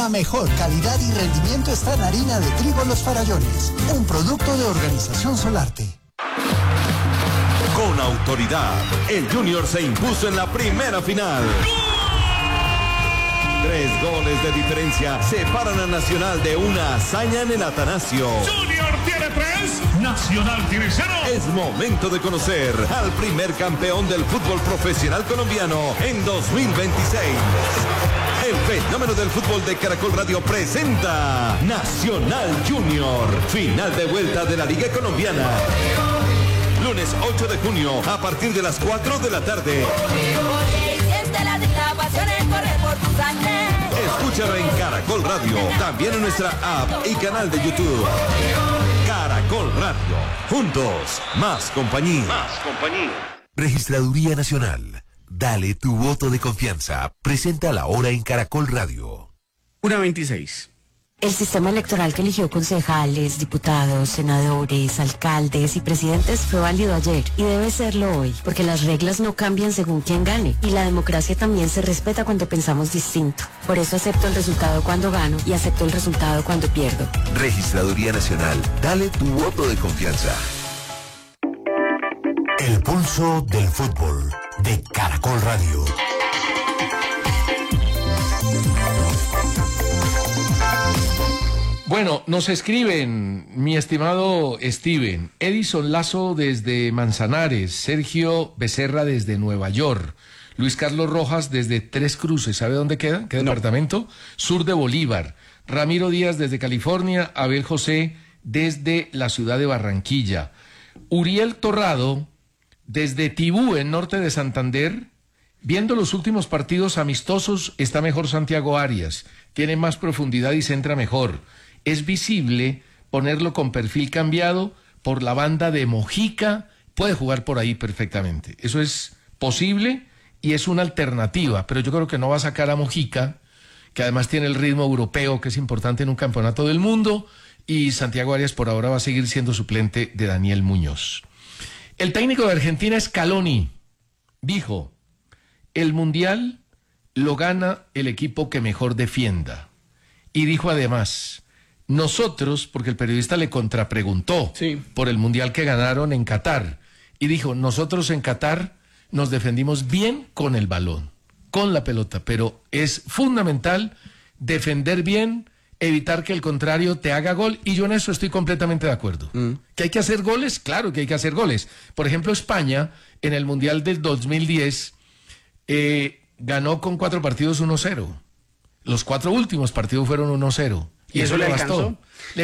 La mejor calidad y rendimiento está en harina de trigo Los Farallones, un producto de Organización Solarte. Con autoridad, el Junior se impuso en la primera final. 3 goles de diferencia separan a Nacional de una hazaña en el Atanasio. Junior tiene 3, Nacional tiene 0. Es momento de conocer al primer campeón del fútbol profesional colombiano en 2026. El fenómeno del fútbol de Caracol Radio presenta Nacional Junior, final de vuelta de la Liga Colombiana. Lunes 8 de junio a partir de las 4 de la tarde. Escúchalo en Caracol Radio, también en nuestra app y canal de YouTube. Caracol Radio, juntos, más compañía. Registraduría Nacional, dale tu voto de confianza. Presenta la hora en Caracol Radio. 1:26. El sistema electoral que eligió concejales, diputados, senadores, alcaldes y presidentes fue válido ayer y debe serlo hoy, porque las reglas no cambian según quién gane y la democracia también se respeta cuando pensamos distinto. Por eso acepto el resultado cuando gano y acepto el resultado cuando pierdo. Registraduría Nacional, dale tu voto de confianza. El pulso del fútbol de Caracol Radio. Bueno, nos escriben, mi estimado Steven, Edison Lazo desde Manzanares, Sergio Becerra desde Nueva York, Luis Carlos Rojas desde Tres Cruces, ¿sabe dónde queda? ¿Qué departamento? Sur de Bolívar, Ramiro Díaz desde California, Abel José desde la ciudad de Barranquilla, Uriel Torrado desde Tibú, en norte de Santander. Viendo los últimos partidos amistosos, está mejor Santiago Arias, tiene más profundidad y centra mejor. Es visible ponerlo con perfil cambiado por la banda de Mojica, puede jugar por ahí perfectamente. Eso es posible y es una alternativa, pero yo creo que no va a sacar a Mojica, que además tiene el ritmo europeo, que es importante en un campeonato del mundo, y Santiago Arias por ahora va a seguir siendo suplente de Daniel Muñoz. El técnico de Argentina, Scaloni, dijo: el Mundial lo gana el equipo que mejor defienda. Y dijo además: nosotros, porque el periodista le contrapreguntó por el Mundial que ganaron en Qatar, y dijo: nosotros en Qatar nos defendimos bien con el balón, con la pelota, pero es fundamental defender bien, evitar que el contrario te haga gol, y yo en eso estoy completamente de acuerdo. ¿Que hay que hacer goles? Claro que hay que hacer goles. Por ejemplo, España, en el Mundial del 2010, ganó con 4 partidos 1-0. Los 4 últimos partidos fueron 1-0. Y eso le bastó.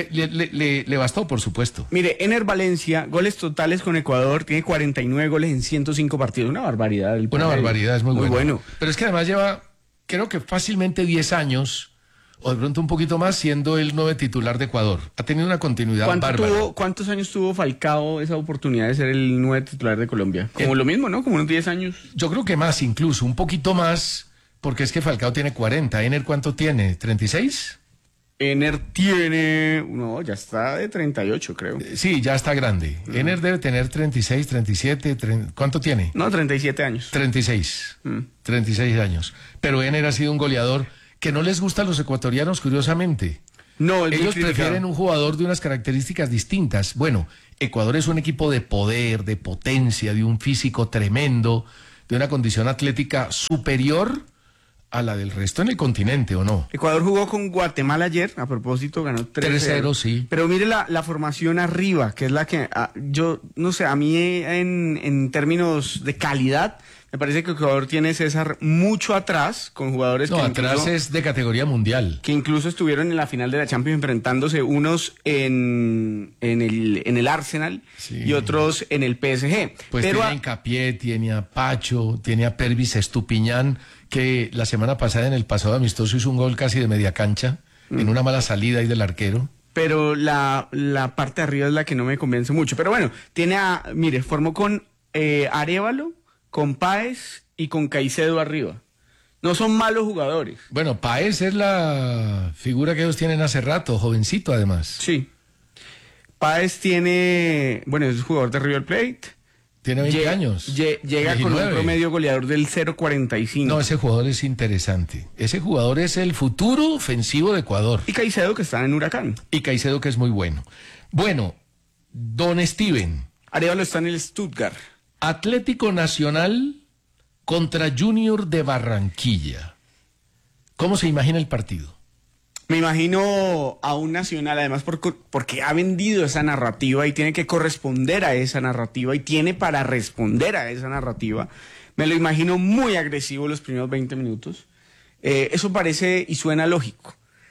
Le bastó, por supuesto. Mire, Ener Valencia, goles totales con Ecuador, tiene 49 goles en 105 partidos. Una barbaridad. Una barbaridad, es muy bueno. Pero es que además lleva, creo que fácilmente 10 años, o de pronto un poquito más, siendo el 9 titular de Ecuador. Ha tenido una continuidad bárbara. ¿Cuántos años tuvo Falcao esa oportunidad de ser el 9 titular de Colombia? Como lo mismo, ¿no? Como unos 10 años. Yo creo que más, incluso, un poquito más, porque es que Falcao tiene 40. ¿Ener cuánto tiene? ¿36? Ener tiene... No, ya está de 38, creo. Sí, ya está grande. Ener debe tener 36, 37... ¿Cuánto tiene? No, 37 años. 36. 36 años. Pero Ener ha sido un goleador que no les gusta a los ecuatorianos, curiosamente. No, ellos prefieren un jugador de unas características distintas. Bueno, Ecuador es un equipo de poder, de potencia, de un físico tremendo, de una condición atlética superior a la del resto en el continente, ¿o no? Ecuador jugó con Guatemala ayer, a propósito, ganó 3-0. Sí. Pero mire la formación arriba, que es la que, yo no sé, a mí en términos de calidad, me parece que Ecuador tiene, César, mucho atrás, con jugadores que atrás incluso, es de categoría mundial. Que incluso estuvieron en la final de la Champions enfrentándose, unos en el Arsenal y otros en el PSG. Pues pero tiene a Hincapié, tiene a Pacho, tiene a Pervis Estupiñán, que la semana pasada en el pasado amistoso hizo un gol casi de media cancha, en una mala salida ahí del arquero. Pero la parte de arriba es la que no me convence mucho. Pero bueno, formó con Arévalo, con Páez y con Caicedo arriba. No son malos jugadores. Bueno, Páez es la figura que ellos tienen hace rato, jovencito además. Sí. Páez es jugador de River Plate. Tiene 20 años. Llega 19. Con un promedio goleador del 0.45. No, ese jugador es interesante. Ese jugador es el futuro ofensivo de Ecuador. Y Caicedo, que está en Huracán. Y Caicedo, que es muy bueno. Bueno, don Steven. Arévalo está en el Stuttgart. Atlético Nacional contra Junior de Barranquilla. ¿Cómo se imagina el partido? Me imagino a un Nacional, además porque ha vendido esa narrativa y tiene que corresponder a esa narrativa y tiene para responder a esa narrativa. Me lo imagino muy agresivo los primeros 20 minutos. Eso parece y suena lógico.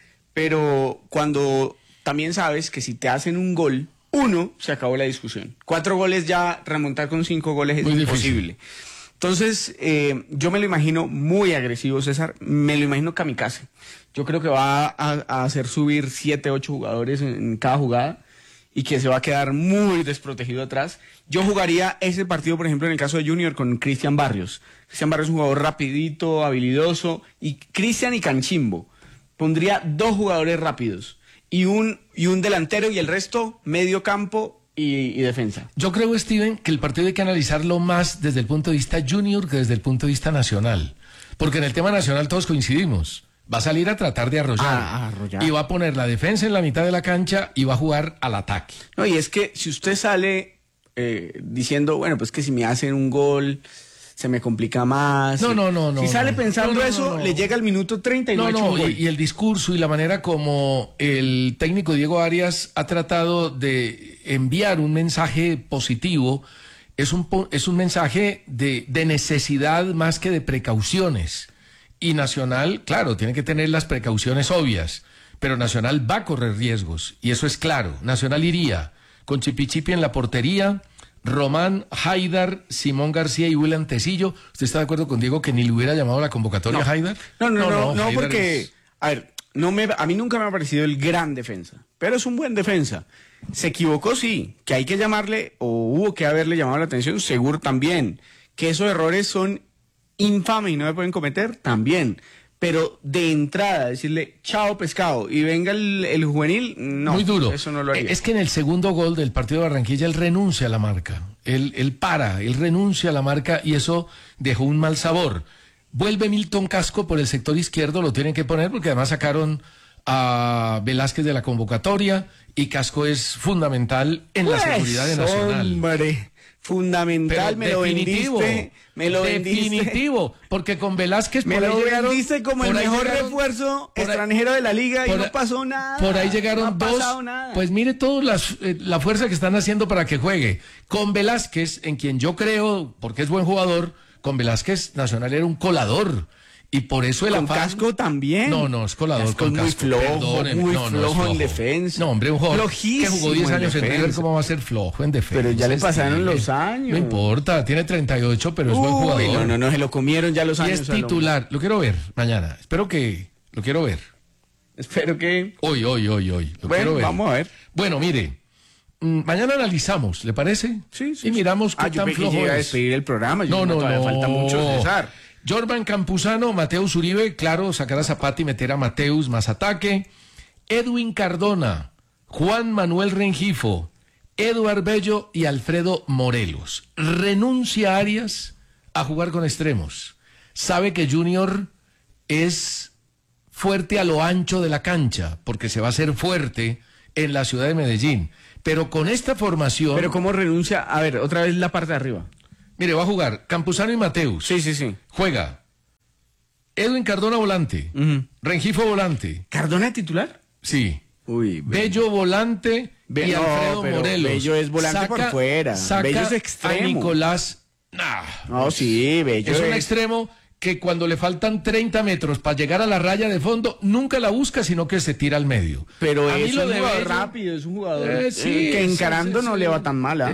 Pero cuando también sabes que si te hacen un gol, se acabó la discusión. 4 goles ya, remontar con 5 goles es muy imposible. Difícil. Entonces, yo me lo imagino muy agresivo, César. Me lo imagino kamikaze. Yo creo que va a hacer subir 7, 8 jugadores en cada jugada y que se va a quedar muy desprotegido atrás. Yo jugaría ese partido, por ejemplo, en el caso de Junior con Cristian Barrios. Cristian Barrios es un jugador rapidito, habilidoso, y Cristian y Canchimbo. Pondría 2 jugadores rápidos y un delantero y el resto medio campo y defensa. Yo creo, Steven, que el partido hay que analizarlo más desde el punto de vista Junior que desde el punto de vista nacional. Porque en el tema nacional todos coincidimos. Va a salir a tratar de arrollar. Y va a poner la defensa en la mitad de la cancha y va a jugar al ataque. No, y es que si usted sale diciendo, bueno, pues que si me hacen un gol se me complica más. No. Si sale pensando eso, le llega al minuto 30 y no ha hecho un gol. Y el discurso y la manera como el técnico Diego Arias ha tratado de enviar un mensaje positivo es un mensaje de necesidad más que de precauciones. Y Nacional, claro, tiene que tener las precauciones obvias, pero Nacional va a correr riesgos, y eso es claro. Nacional iría con Chipichipi en la portería, Román, Haidar, Simón García y William Tecillo. ¿Usted está de acuerdo con Diego que ni le hubiera llamado a la convocatoria a Haidar? No, porque, a ver, a mí nunca me ha parecido el gran defensa, pero es un buen defensa. Se equivocó, sí, que hay que llamarle, o hubo que haberle llamado la atención, seguro también. Que esos errores son infames y no se pueden cometer, también. Pero de entrada, decirle chao pescado y venga el juvenil, no. Muy duro. Eso no lo haría. Es que en el segundo gol del partido de Barranquilla él renuncia a la marca. Él renuncia a la marca y eso dejó un mal sabor. Vuelve Milton Casco por el sector izquierdo, lo tienen que poner porque además sacaron a Velázquez de la convocatoria y Casco es fundamental en la seguridad de Nacional. Hombre, fundamental. Pero me lo vendiste. Definitivo, porque con Velázquez me lo vendiste como el mejor refuerzo extranjero de la liga y no pasó nada. Por ahí llegaron dos. Pues mire toda la fuerza que están haciendo para que juegue. Con Velázquez, en quien yo creo, porque es buen jugador, con Velázquez Nacional era un colador. Y por eso el afán... Casco también. No, es colador. Casco con Casco. Muy flojo en defensa. No, hombre, un jugador que jugó 10 años en River, ¿cómo va a ser flojo en defensa? Pero ya le pasaron los años. No importa, tiene 38, pero es buen jugador. No, se lo comieron ya los años. Y es titular. Lo quiero ver mañana. Espero que... Lo quiero ver. Espero que... Hoy. Lo quiero ver. Vamos a ver. Bueno, mire... Mañana analizamos, ¿le parece? Sí. Y miramos qué tan flojo es. A despedir el programa. No. Falta mucho, César. Jorban Campuzano, Mateus Uribe, claro, sacar a Zapata y meter a Mateus más ataque. Edwin Cardona, Juan Manuel Rengifo, Eduard Bello y Alfredo Morelos. Renuncia Arias a jugar con extremos. Sabe que Junior es fuerte a lo ancho de la cancha, porque se va a hacer fuerte en la ciudad de Medellín. Pero con esta formación... Pero ¿cómo renuncia? A ver, otra vez la parte de arriba. Mire, va a jugar Campuzano y Mateus. Sí. Juega Edwin Cardona volante, Rengifo volante. ¿Cardona titular? Sí. Uy, Bello volante y Alfredo Morelos. Bello es volante por fuera. Bello es extremo. A Nicolás. No, sí, Bello es un extremo que cuando le faltan 30 metros para llegar a la raya de fondo, nunca la busca, sino que se tira al medio. Pero es un jugador rápido, es un jugador que encarando no le va tan mala.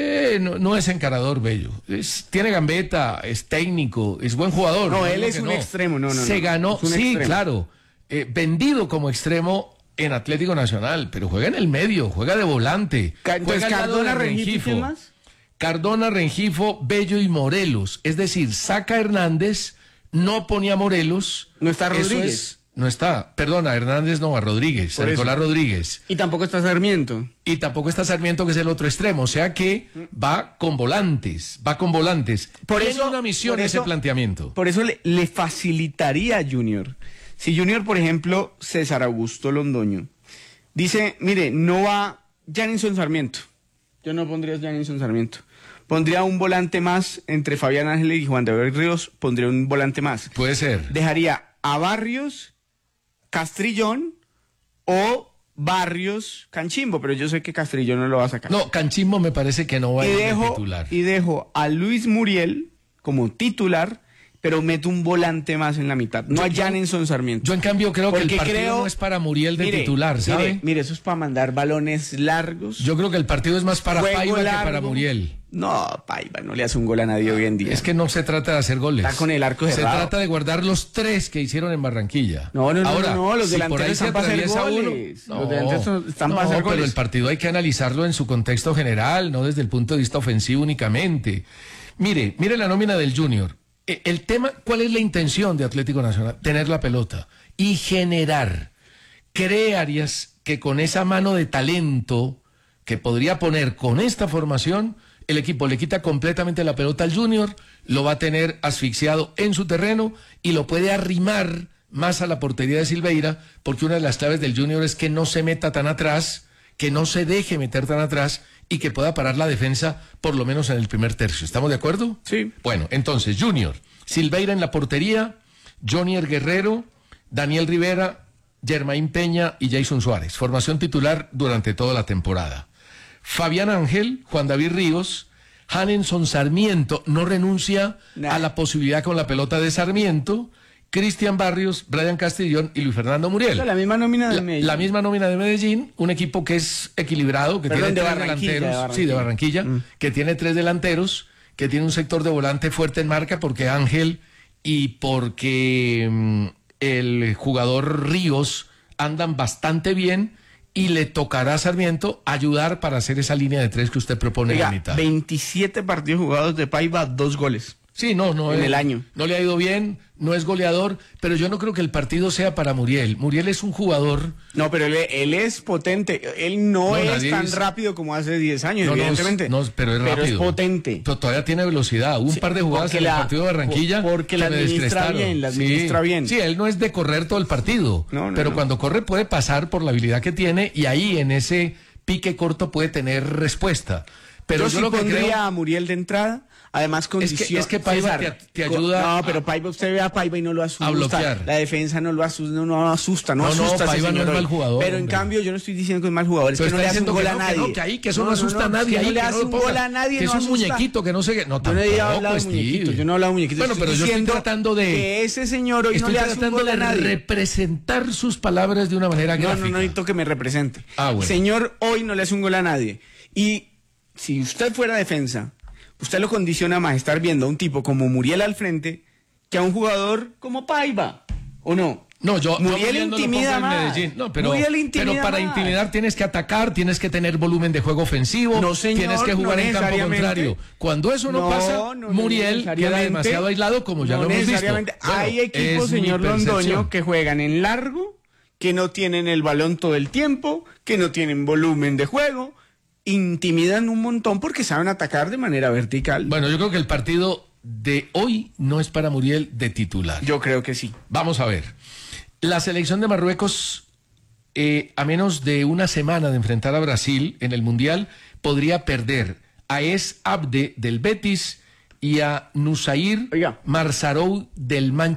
No es encarador, Bello. Tiene gambeta, es técnico, es buen jugador. No, él es un extremo, no. Se ganó, sí, claro. Vendido como extremo en Atlético Nacional, pero juega en el medio, juega de volante. Juega Cardona, Rengifo. ¿Quién más? Cardona, Rengifo, Bello y Morelos. Es decir, saca a Hernández, no pone a Morelos. ¿No está Rodríguez? No está. Perdona, Hernández no, a Rodríguez, Por a eso. Nicolás Rodríguez. Y tampoco está Sarmiento. Y tampoco está Sarmiento, que es el otro extremo. O sea que va con volantes. Tiene una misión ese planteamiento. Por eso le facilitaría a Junior. Si Junior, por ejemplo, César Augusto Londoño, dice, mire, no va Janison Sarmiento. Yo no pondría Janison Sarmiento. Pondría un volante más entre Fabián Ángel y Juan David Ríos. Pondría un volante más. Puede ser. Dejaría a Barrios, Castrillón o Barrios, Canchimbo, pero yo sé que Castrillón no lo va a sacar. No, Canchimbo me parece que no va a ir de titular. Y dejo a Luis Muriel como titular, pero meto un volante más en la mitad. No a Janison Sarmiento. Yo en cambio creo que el Porque partido no es para Muriel de titular, ¿sabe? Mire, eso es para mandar balones largos. Yo creo que el partido es más para Juego Paiva largo. que para Muriel. No, Paiva no le hace un gol a nadie hoy en día. Es que no se trata de hacer goles. Está con el arco cerrado. Se trata de guardar los 3 que hicieron en Barranquilla. Ahora, los si por ahí delanteros se están para hacer atraviesa goles. uno, Los delanteros están para hacer pero goles. el partido hay que analizarlo en su contexto general, no desde el punto de vista ofensivo únicamente. Mire la nómina del Junior. El tema, ¿cuál es la intención de Atlético Nacional? Tener la pelota y generar. ¿Cree Arias que con esa mano de talento que podría poner con esta formación, el equipo le quita completamente la pelota al Junior, lo va a tener asfixiado en su terreno y lo puede arrimar más a la portería de Silveira, porque una de las claves del Junior es que no se meta tan atrás, que no se deje meter tan atrás y que pueda parar la defensa por lo menos en el primer tercio. ¿Estamos de acuerdo? Sí. Bueno, entonces, Junior, Silveira en la portería, Jonier Guerrero, Daniel Rivera, Germain Peña y Jason Suárez. Formación titular durante toda la temporada. Fabián Ángel, Juan David Ríos, Janison Sarmiento, no renuncia a la posibilidad con la pelota de Sarmiento, Cristian Barrios, Brian Castrillón y Luis Fernando Muriel. La misma nómina de Medellín. La misma nómina de Medellín, un equipo que es equilibrado, que tiene 3 delanteros. Sí, de Barranquilla, que tiene 3 delanteros, que tiene un sector de volante fuerte en marca, porque Ángel y porque el jugador Ríos andan bastante bien, y le tocará a Sarmiento ayudar para hacer esa línea de 3 que usted propone en la mitad. 27 partidos jugados de Paiva, 2 goles. Sí, no en el año. No le ha ido bien, no es goleador, pero yo no creo que el partido sea para Muriel. Muriel es un jugador... No, pero él es potente. Él no es tan rápido como hace 10 años, evidentemente. Pero es rápido. Pero es potente. Pero todavía tiene velocidad. Hubo un par de jugadas en el partido de Barranquilla porque la administra bien, Sí, él no es de correr todo el partido, pero cuando corre puede pasar por la habilidad que tiene y ahí en ese pique corto puede tener respuesta. Pero yo lo que pondría a Muriel de entrada. Además, es que Paiva te ayuda. No, pero Paiva, usted ve a Paiva y no lo asusta. A bloquear. La defensa no lo asusta, no asusta. Paiva no es mal jugador. Pero en cambio, yo no estoy diciendo que es mal jugador, es que no le hace un gol a nadie. Que eso no asusta a nadie. Que no le hace un gol a nadie. Que es un muñequito, que no sé qué. No, tampoco. Yo no he hablado de muñequitos. Yo no he hablado de muñequitos. Bueno, pero yo estoy tratando de. Que ese señor hoy no le hace un gol a nadie. Estoy tratando de representar sus palabras de una manera gráfica. No necesito que me represente. Bueno. Señor hoy no le hace un gol a nadie. Y si usted fuera defensa, usted lo condiciona más estar viendo a un tipo como Muriel al frente que a un jugador como Paiva, ¿o no? No, Muriel intimida más. No, pero para intimidar tienes que atacar, tienes que tener volumen de juego ofensivo, tienes que jugar en campo contrario. Cuando eso no pasa, Muriel queda demasiado aislado, como ya lo hemos visto. Bueno, hay equipos, señor Londoño, que juegan en largo, que no tienen el balón todo el tiempo, que no tienen volumen de juego, intimidan un montón porque saben atacar de manera vertical. Bueno, yo creo que el partido de hoy no es para Muriel de titular. Yo creo que sí. Vamos a ver. La selección de Marruecos, a menos de una semana de enfrentar a Brasil en el Mundial, podría perder a Es Abde del Betis y a Nusair Marzarou del Manchester